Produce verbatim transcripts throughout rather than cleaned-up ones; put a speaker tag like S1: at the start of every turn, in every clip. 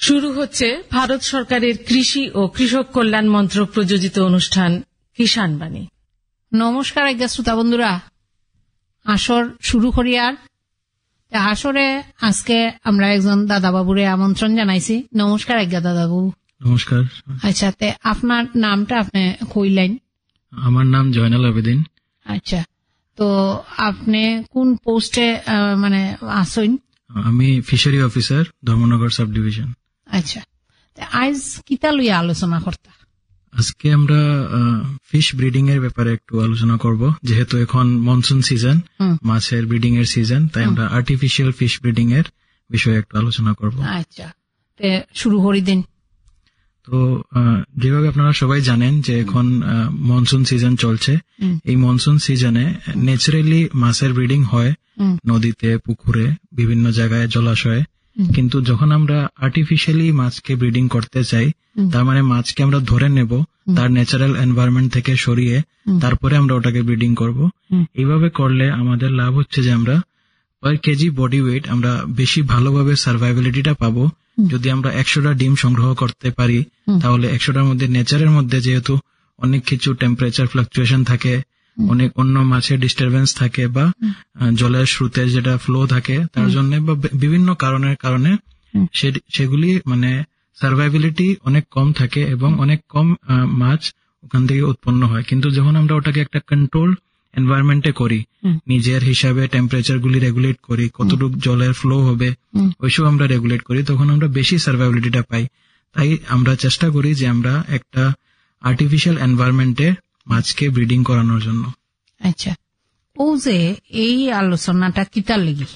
S1: শুরু হচ্ছে ভারত সরকারের কৃষি ও কৃষক কল্যাণ মন্ত্রক প্রযোজিত অনুষ্ঠান কিষাণ বাণী।
S2: নমস্কার আজ্ঞা শ্রোতা বন্ধুরা, আসর শুরু করি। আর আসরে আজকে আমরা একজন দাদাবাবুরে আমন্ত্রণ জানাইছি। নমস্কার আজ্ঞা দাদাবাবু।
S3: নমস্কার।
S2: আচ্ছা, তে আপনার নামটা আপনি কইলেন?
S3: আমার নাম জয়নাল আবেদিন।
S2: আচ্ছা, তো আপনি কোন পোস্টে মানে আসেন?
S3: আমি fishery officer, Dharmanagar sub division.
S2: আচ্ছা, আজ কিতা লইয়া আলোচনা করতা?
S3: আজকে আমরা ফিশ ব্রিডিং এর ব্যাপারে একটু আলোচনা করব। যেহেতু এখন মনসুন সিজন, মাছের ব্রিডিং এর সিজন, তাই আমরা আর্টিফিশিয়াল ফিশ ব্রিডিং এর বিষয়ে একটু আলোচনা করব।
S2: আচ্ছা, তে শুরু করি দিন।
S3: তো যেভাবে আপনারা সবাই জানেন যে এখন মনসুন সিজন চলছে। এই মনসুন সিজনে ন্যাচারালি মাছের ব্রিডিং হয় নদীতে, পুকুরে, বিভিন্ন জায়গায়, জলাশয়ে। কিন্তু যখন আমরা আর্টিফিশিয়ালি মাছকে ব্রিডিং করতে চাই, তার মানে মাছকে আমরা ধরে নেব তার ন্যাচারাল এনভায়রনমেন্ট থেকে সরিয়ে, তারপরে আমরা ওটাকে ব্রিডিং করব। এইভাবে করলে আমাদের লাভ হচ্ছে যে আমরা পার কেজি বডি ওয়েট আমরা বেশি ভালোভাবে সার্ভাইবিলিটিটা পাবো। যদি আমরা একশোটা ডিম সংগ্রহ করতে পারি, তাহলে একশোটার মধ্যে নেচারের মধ্যে যেহেতু অনেক কিছু টেম্পারেচার ফ্লাকচুয়েশন থাকে, অনেক অন্য মাছের ডিস্টারবেন্স থাকে, বা জলের স্রোতে যেটা ফ্লো থাকে তার জন্য, বা বিভিন্ন কারণের কারণে সেগুলি মানে সার্ভাইবিলিটি অনেক কম থাকে এবং অনেক কম মাছ ওখান থেকে উৎপন্ন হয়। কিন্তু যখন আমরা ওটাকে একটা কন্ট্রোল এনভায়রনমেন্টে করি, নিজের হিসাবে টেম্পারেচার গুলি রেগুলেট করি, কতটুকু জলের ফ্লো হবে ওইসব আমরা রেগুলেট করি, তখন আমরা বেশি সার্ভাইবিলিটিটা পাই। তাই আমরা চেষ্টা করি যে আমরা একটা আর্টিফিশিয়াল এনভায়রনমেন্টে মাছকে ব্রিডিং করানোর জন্য।
S2: আচ্ছা, ও যে এই আলোচনাটা কিতার লাগি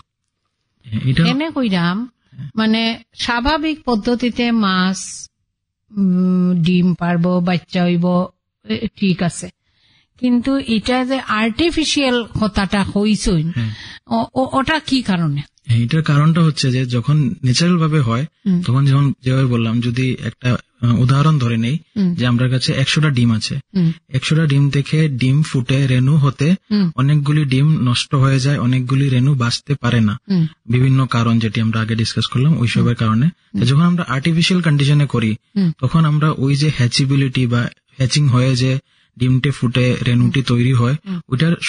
S2: এনে কইরাম, মানে স্বাভাবিক পদ্ধতিতে মাছ ডিম পারবো, বাচ্চা হইব, ঠিক আছে, কিন্তু এটা যে আর্টিফিশিয়াল কথাটা হইছই, ওটা কি কারণে?
S3: এটার কারণটা হচ্ছে যে যখন ন্যাচারাল ভাবে হয়, তখন যখন যেভাবে বললাম, যদি একটা উদাহরণ ধরে নেই যে আমরা কাছে একশোটা ডিম আছে, একশোটা ডিম থেকে ডিম ফুটে রেণু হতে অনেকগুলি ডিম নষ্ট হয়ে যায়, অনেকগুলি রেণু বাঁচতে পারে না, বিভিন্ন কারণ যেটি আমরা আগে ডিসকাস করলাম ওইসবের কারণে। যখন আমরা আর্টিফিশিয়াল কন্ডিশনে করি, তখন আমরা ওই যে হ্যাচিবিলিটি বা হ্যাচিং হয়ে যে ডিমটে ফুটে রেণুটি তৈরি হয়, ওইটার